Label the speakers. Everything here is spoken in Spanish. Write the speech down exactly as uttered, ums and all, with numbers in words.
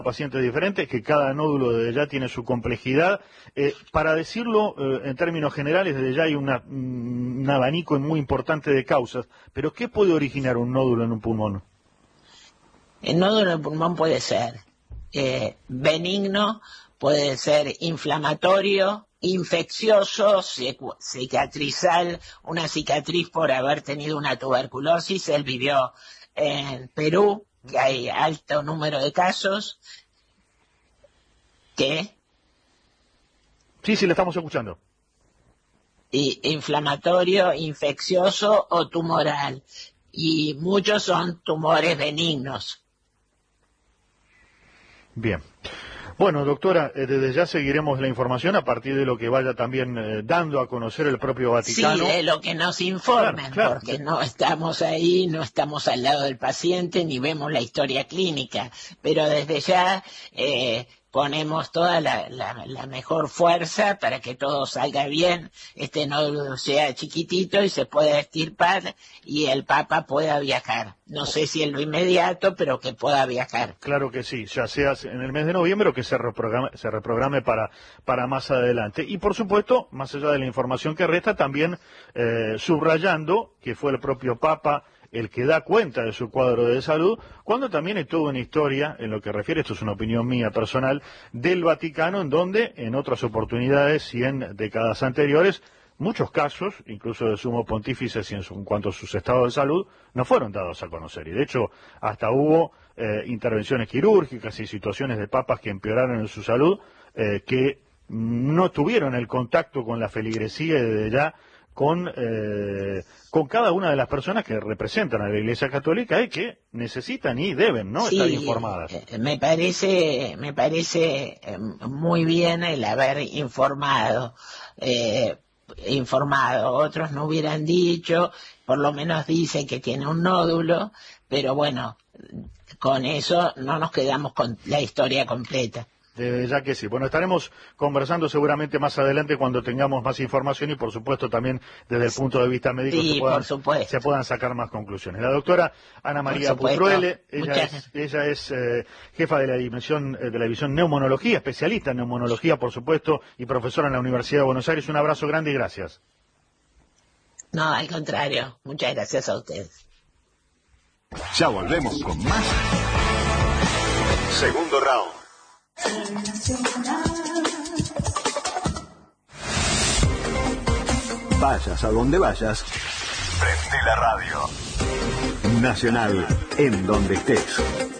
Speaker 1: pacientes diferentes, que cada nódulo desde ya tiene su complejidad. Eh, para decirlo eh, en términos generales, desde ya hay una, un abanico muy importante de causas, pero ¿qué puede originar un nódulo en un pulmón?
Speaker 2: El nódulo en el pulmón puede ser eh, benigno, puede ser inflamatorio, infeccioso, cicatrizal, una cicatriz por haber tenido una tuberculosis. Él vivió en Perú, que hay alto número de casos. ¿Qué?
Speaker 1: Sí, sí, le estamos escuchando.
Speaker 2: Y inflamatorio, infeccioso o tumoral. Y muchos son tumores benignos.
Speaker 1: Bien. Bueno, doctora, eh, desde ya seguiremos la información a partir de lo que vaya también eh, dando a conocer el propio Vaticano.
Speaker 2: Sí, de lo que nos informen, claro, claro. Porque no estamos ahí, no estamos al lado del paciente, ni vemos la historia clínica, pero desde ya eh, ponemos toda la, la, la mejor fuerza para que todo salga bien, este nódulo sea chiquitito y se pueda extirpar y el Papa pueda viajar. No sé si en lo inmediato, pero que pueda viajar.
Speaker 1: Claro que sí, ya sea en el mes de noviembre o que se reprograme, se reprograme para, para más adelante. Y por supuesto, más allá de la información que resta, también eh, subrayando que fue el propio Papa el que da cuenta de su cuadro de salud, cuando también hay toda una historia, en lo que refiere, esto es una opinión mía personal, del Vaticano, en donde en otras oportunidades y en décadas anteriores, muchos casos, incluso de sumo pontífices y en, su, en cuanto a sus estados de salud, no fueron dados a conocer. Y de hecho, hasta hubo eh, intervenciones quirúrgicas y situaciones de papas que empeoraron en su salud, eh, que no tuvieron el contacto con la feligresía y desde ya con, eh, con cada una de las personas que representan a la Iglesia Católica y que necesitan y deben, ¿no?,
Speaker 2: sí,
Speaker 1: estar informadas.
Speaker 2: Eh, me parece, me parece eh, muy bien el haber informado. Eh, informado, otros no hubieran dicho, por lo menos dicen que tiene un nódulo, pero bueno, con eso no nos quedamos con la historia completa.
Speaker 1: Desde ya que sí. Bueno, estaremos conversando seguramente más adelante cuando tengamos más información y por supuesto también desde el punto de vista médico
Speaker 2: sí,
Speaker 1: se, puedan,
Speaker 2: por supuesto.
Speaker 1: se puedan sacar más conclusiones. La doctora Ana María Putruele, ella
Speaker 2: Muchas...
Speaker 1: es, ella es eh, jefa de la división de la división neumonología, especialista en neumonología, por supuesto, y profesora en la Universidad de Buenos Aires. Un abrazo grande y gracias.
Speaker 2: No, al contrario. Muchas gracias a ustedes.
Speaker 3: Ya volvemos con más. Segundo round. Vayas a donde vayas, prende la radio. Nacional, en donde estés.